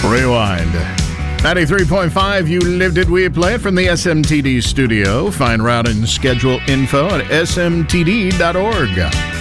Rewind. 93.5, You Lived It, We Play It from the SMTD studio. Find route and schedule info at smtd.org.